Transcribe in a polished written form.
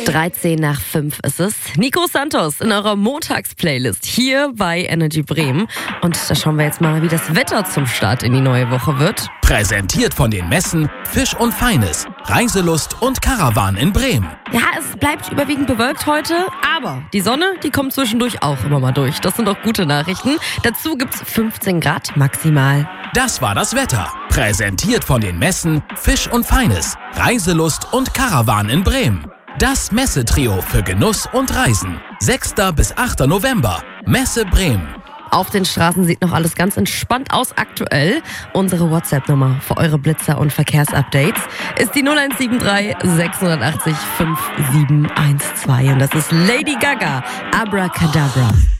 13:05 ist es. Nico Santos in eurer Montagsplaylist hier bei Energy Bremen. Und da schauen wir jetzt mal, wie das Wetter zum Start in die neue Woche wird. Präsentiert von den Messen Fisch und Feines, Reiselust und Caravan in Bremen. Ja, es bleibt überwiegend bewölkt heute, aber die Sonne, die kommt zwischendurch auch immer mal durch. Das sind doch gute Nachrichten. Dazu gibt's 15 Grad maximal. Das war das Wetter. Präsentiert von den Messen Fisch und Feines, Reiselust und Caravan in Bremen. Das Messetrio für Genuss und Reisen. 6. bis 8. November. Messe Bremen. Auf den Straßen sieht noch alles ganz entspannt aus aktuell. Unsere WhatsApp-Nummer für eure Blitzer und Verkehrsupdates ist die 0173 680 5712. Und das ist Lady Gaga, Abracadabra.